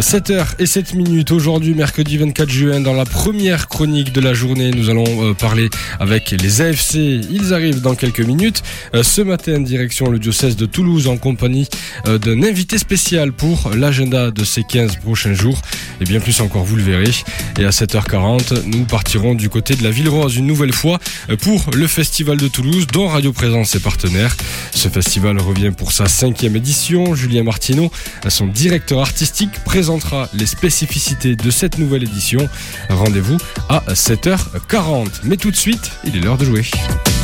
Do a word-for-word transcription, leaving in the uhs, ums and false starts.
sept heures zéro sept minutes aujourd'hui, mercredi vingt-quatre juin, dans la première chronique de la journée, nous allons euh, parler avec les A F C. Ils arrivent dans quelques minutes. Euh, ce matin, direction le diocèse de Toulouse en compagnie euh, d'un invité spécial pour l'agenda de ces quinze prochains jours. Et bien plus encore, vous le verrez. Et à sept heures quarante, nous partirons du côté de la Ville Rose une nouvelle fois euh, pour le Festival de Toulouse, dont Radio Présence est partenaire. Ce festival revient pour sa cinquième édition. Julien Martineau, son directeur artistique, présentera les spécificités de cette nouvelle édition. Rendez-vous à sept heures quarante. Mais tout de suite, il est l'heure de jouer.